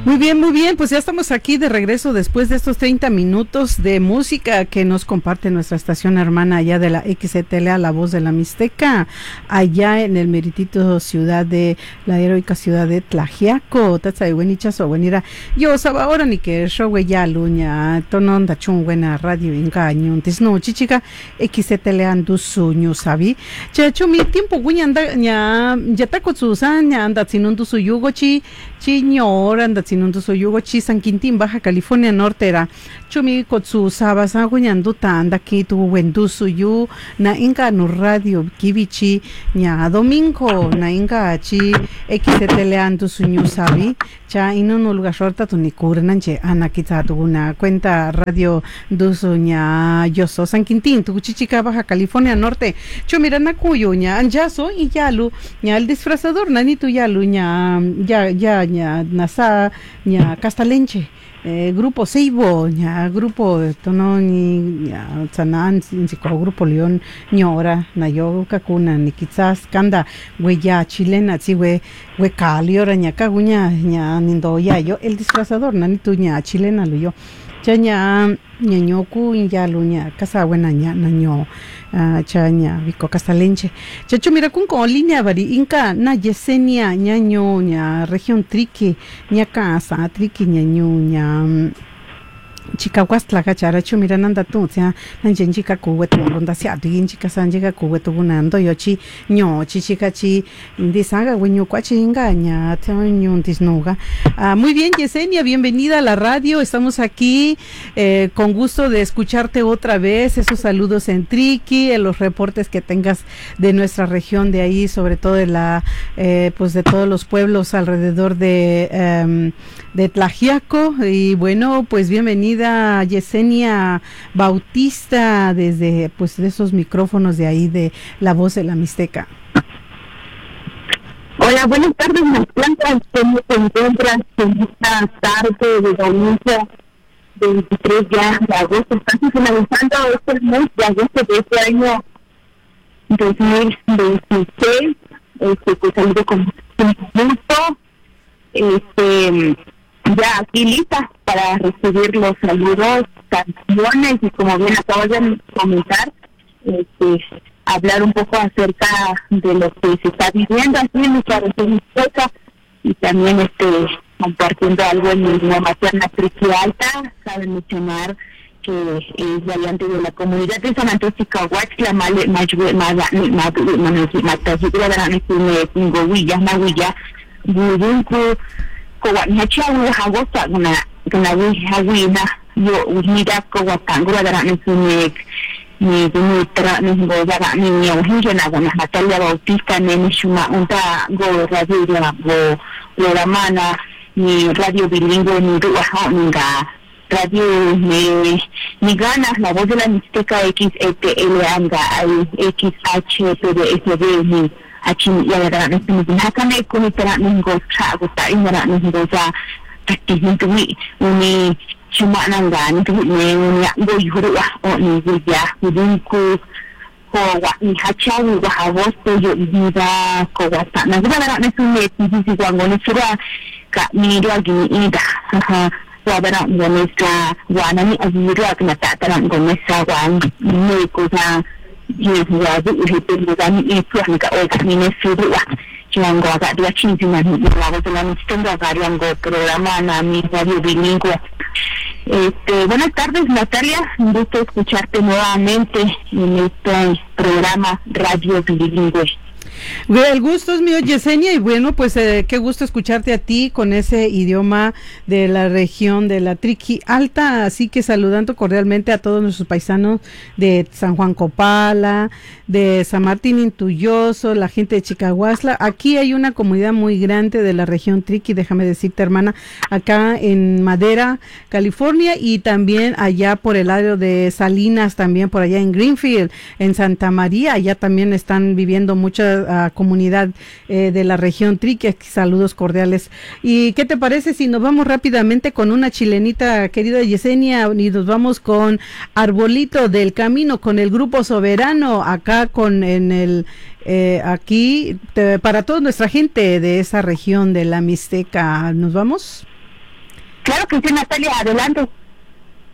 Muy bien, pues ya estamos aquí de regreso después de estos 30 minutos de música que nos comparte nuestra estación hermana allá de la XTLA, La Voz de la Mixteca, allá en el meritito ciudad de, la heroica ciudad de Tlaxiaco, tatzay buenichazo, buenira, yo saba ahora ni que show ya luña, tonon da chung buena radio engaño, tisno chichica, XTLA andusu ñu sabi, chacho mi tiempo guña anda, ya taco susanya anda sinundu su yugo chi ñora anda sinundu su yugo chi San Quintín, Baja California Norte era chumi kotsu sabasa guñandu tanda ki tu wendu suyu na inga no radio kibichi ña domingo na inga chi XTLeandu suñu sabi cha ino no lugar shorta tu ni kurnanche ana kita tu una cuenta radio dusu ña yoso San Quintín tu chichica Baja California Norte chumira na kuyo ña anjaso y yalu ña el disfrazador nani tu yalu ña ya ña nasa ña Castalenche grupo Seibo, ña grupo tono ni Sanan, grupo León, ñora, nayo kakuna, ni quizás kanda, ya chilena, si we caliora, ña caguña, ña nindo ya yo, el disfrazador, nani tu ña chilena lo yo. Chaña ñañoku ya luña casa buena ña naño chaña vico Castalenche chacho mira con línea vari inca na Yesenia ñaño ña región Triqui ña casa Triqui ñaño ña Chicahuastla cacharacho mira nanda tu sea nanjen chica cubeto ronda sia digin chica sanjega cubeto gunando yo chi ño chichica chi indisaga weño cuachi engaña teño disnuga. Muy bien, Yesenia, bienvenida a la radio. Estamos aquí con gusto de escucharte otra vez. Esos saludos en Triqui, los reportes que tengas de nuestra región de ahí, sobre todo de la pues de todos los pueblos alrededor de Tlaxiaco. Y bueno, pues bienvenida Yesenia Bautista desde pues de esos micrófonos de ahí de La Voz de la Mixteca. Hola, buenas tardes, las plantas. ¿Cómo te encuentras en esta tarde de domingo 23 ya de agosto? Estamos finalizando este mes de agosto de este año 2026. Pues saludo con mucho gusto. Ya aquí lista para recibir los saludos, canciones y como bien acabas de comentar, hablar un poco acerca de lo que se está viviendo aquí en nuestra región histórica y también compartiendo algo en mi lengua materna Triqui Alta. Cabe mencionar que es variante de la comunidad de San Antonio Chicahuachtla, Coañacha Hagosa, una Hawina, yo unida Coatangua de la ni Dimitra, ni Goya, ni Ojina, una Natalia Bautista, ni Shuma, unta Go Radio, Go Loramana, ni Radio Bilingüe, ni Ruahoninga, Radio ni ganas, La Voz de la Mixteca XTL Anga, XH, PDSB, ni achin ya da na tin hakane ko ni tara ning go cha go ta ingara ning go ja takti ni uni chuma nang ga ni ni ni go yuru wa o ni go ja ni ko wa ni hacha ni ga ha wo to yo ni da ko wa ta na ga na na sun ne ti ti ga ngo ni sura ka ni do gi ni da ha wa da na ni sa wa na ni azu ro ka na ta ta ngo ni sa wa ni ko ja ya bukan itu angka organisasi sudah jangan agak dia cinta dengan lagu dalam standar varian go programa nami radio bilingüe. Buenas tardes, Natalia, un gusto escucharte nuevamente en este programa radio bilingüe. El gusto es mío, Yesenia, y bueno, pues qué gusto escucharte a ti con ese idioma de la región de la Triqui Alta, así que saludando cordialmente a todos nuestros paisanos de San Juan Copala, de San Martín Intulloso, la gente de Chicahuastla. Aquí hay una comunidad muy grande de la región Triqui, déjame decirte, hermana, acá en Madera, California, y también allá por el área de Salinas, también por allá en Greenfield, en Santa María, allá también están viviendo muchas comunidad de la región Triqui. Saludos cordiales. ¿Y qué te parece si nos vamos rápidamente con una chilenita, querida Yesenia, y nos vamos con Arbolito del Camino, con el Grupo Soberano, acá aquí, para toda nuestra gente de esa región de la Mixteca? ¿Nos vamos? Claro que sí, Natalia, adelante.